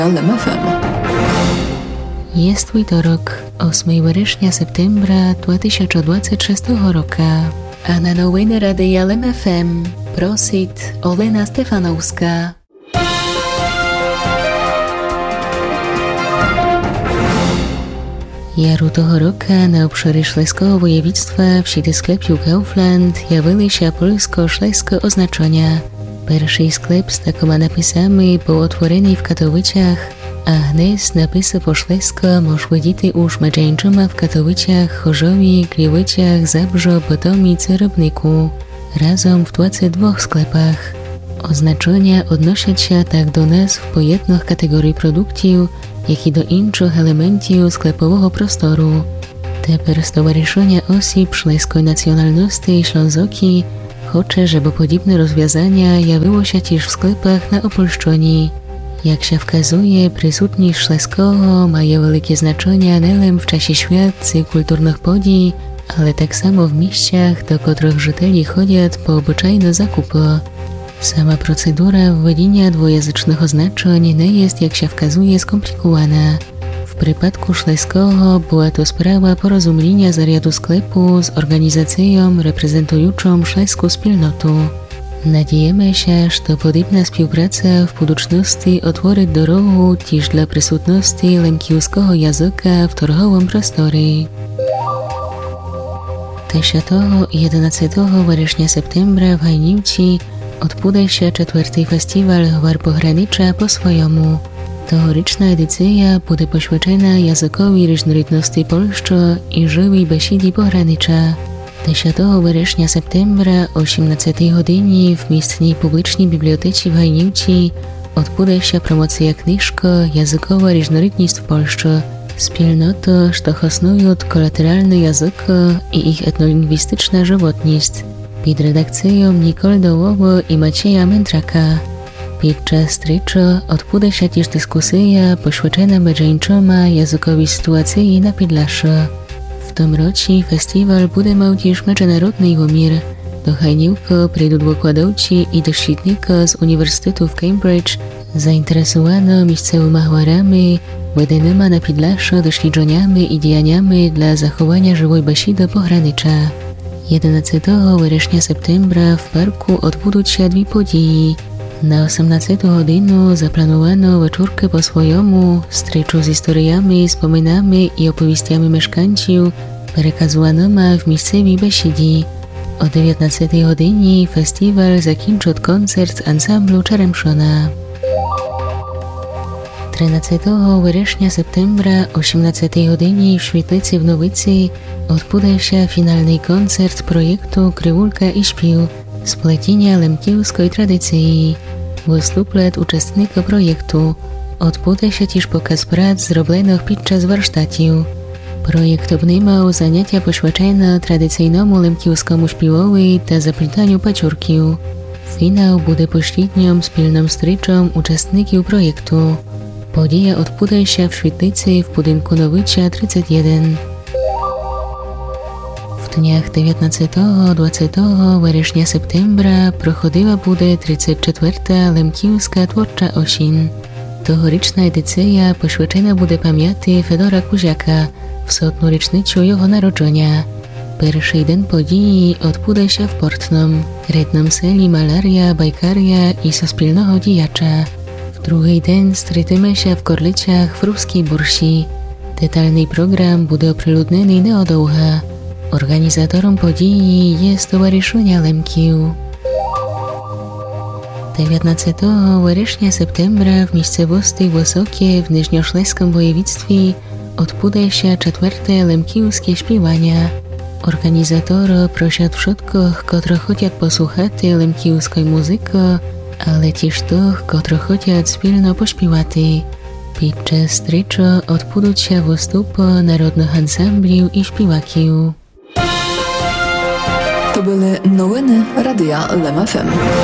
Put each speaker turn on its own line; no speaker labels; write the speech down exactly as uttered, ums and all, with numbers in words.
L M F M.
Jest wtorok, ósmego września septembra dwa tysiące dwudziestego szóstego roku, a na nowiny Radia L M F M prosit Olena Stefanowska. Jaru toho roka na obszary Śląskiego województwa w sieci sklepu Kaufland javili się polsko-śląskie oznaczenia. Pierwszy sklep z takoma napisami był otworzony w Katowicach, a dnes napisy po śląsku można widzieć już mężczyznami w Katowicach, Chorzowie, Gliwicach, Zabrzu, Bytomiu i Rybniku, razem w dwudziestu dwóch sklepach. Oznaczenia odnoszą się tak do nazw pojednych kategorii produktów, jak i do innych elementów sklepowego prostoru. Teper Stowarzyszenie Osób Śląskiej Nacjonalności i Ślązoki chce, żeby podobne rozwiązania jawiło się też w sklepach na Opolszczyźnie. Jak się wskazuje, przysutność śląskiego ma wielkie znaczenie nie tylko w czasie świąt i kulturnych podii, ale tak samo w miejscach, do których żyteli chodzą po obyczajne zakupy. Sama procedura wwodzenia dwujęzycznych oznaczeń nie jest, jak się wskazuje, skomplikowana. W przypadku śląskiego była to sprawa porozumienia zarządu sklepu z organizacją reprezentującą śląską wspólnotę. Nadziejemy się, że podobna współpraca w przyszłości otworzy drogę też dla przysutności lemkiewskiego języka w targowym prostorze. dziesiątego i jedenastego września septembra w Hajniwci odbędzie się czwarty festiwal Gwar Pogranicza po swojemu. Tegoroczna edycja będzie poświęcona językowi różnorodności polskiej i żywej besiedy pogranicza. dziesiątego września septembra o osiemnastej godzinie w miejscowej publicznej bibliotece w Hajniwci odbędzie się promocja książki Językowa różnorodność w Polsce. Wspólnoty, które hostują kolateralne języki i ich etnolingwistyczna żywotność. Pod redakcją Nicole Dołowo i Macieja Mędraka. Podczas strycza odbędzie się też dyskusja poświęcona bieżącemu językowi sytuacji na Podlasiu. W tym roku festiwal będzie miał też międzynarodny wymiar. Do Hajniwki przyjdą wykładowcy i doświadczeni z Uniwersytetu w Cambridge, zainteresowani miejscowymi gwarami, wydanymi na Podlasiu doświadczeniami i działaniami dla zachowania żywej besiedy pogranicza. jedenastego września septembra w parku odbędą się dwie podії. Na osiemnastą godzinę zaplanowano wieczórkę po swojemu, stryczu z historiami, wspominami i opowieściami mieszkańców, przekazywanymi w miejscowej besiedzie. O dziewiętnastej godzinie festiwal zakończy koncert ansamblu Czeremszona. trzynastego września septembra o osiemnastej godzinie w Świetlicy w Nowicy odbędzie się finalny koncert projektu Krywulka i śpiew splecienia lemkiewskiej tradycji. Wystąpią uczestnicy projektu. Odbędzie się też pokaz prac zrobionych podczas warsztatów. Projekt obejmował zajęcia poświęcone tradycyjnemu lemkiewskiemu śpiewowi i zapletaniu paciorków. Finał będzie pośrednią wspólną stryczą uczestników projektu. Podija odbędzie się w Świetlicy w budynku Nowicia trzydzieści jeden. W dniach dziewiętnastego i dwudziestego września septembra prochodziła będzie trzydziesta czwarta Lemkiewska Twórcza Osien. Tegoroczna edycja poświęcona będzie pamięci Fedora Kuziaka w setną rocznicę jego narodzenia. Pierwszy dzień podii odbędzie się w Portnom, rednym seli malaria, bajkaria i sospilnego dziejacza. W drugi dzień strytymy się w Korlicach w Ruskiej Bursi. Detalny program będzie oprzyludniony nieodługo. Organizatorem podii jest Stowarzyszenie Lemkiów. dziewiętnastego września septembra w miejscowości Wysokie w Niżniośląskim województwie odbędzie się czwarte lemkiewskie śpiewania. Organizatorzy proszą wszystkich, którzy chcą posłuchać lemkiewskiej muzyki, ale też tych, którzy chcą wspólnie pośpiewać. Podczas strycza odbędą się występy narodnych ansambliów i śpiewaków.
To były nowiny Radia L M F M.